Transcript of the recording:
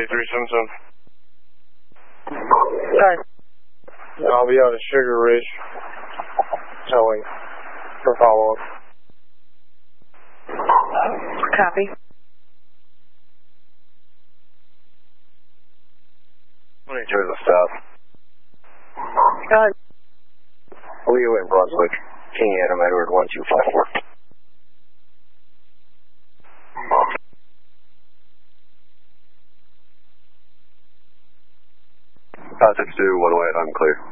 377. Sorry. I'll be out of Sugar Ridge. Towing for follow-up. Copy. Enjoy the stop. Leo in Brunswick. King Adam Edward 1254. 562, 108, I'm clear.